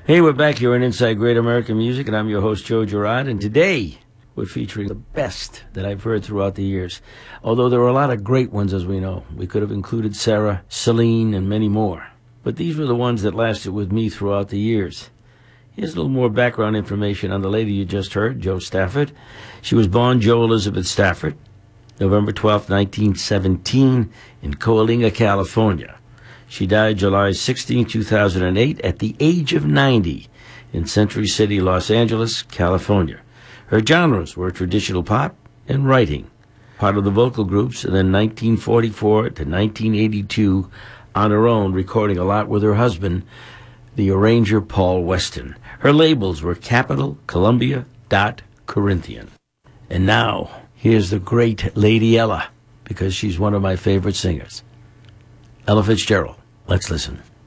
Hey, we're back here on Inside Great American Music, and I'm your host, Joe Girard, and today we're featuring the best that I've heard throughout the years. Although there were a lot of great ones, as we know. We could have included Sarah, Celine, and many more. But these were the ones that lasted with me throughout the years. Here's a little more background information on the lady you just heard, Jo Stafford. She was born Jo Elizabeth Stafford, November 12, 1917, in Coalinga, California. She died July 16, 2008, at the age of 90 in Century City, Los Angeles, California. Her genres were traditional pop and writing, part of the vocal groups, and then 1944 to 1982 on her own, recording a lot with her husband, the arranger Paul Weston. Her labels were Capitol, Columbia, Dot, Corinthian. And now, here's the great Lady Ella, because she's one of my favorite singers. Ella Fitzgerald. Let's listen.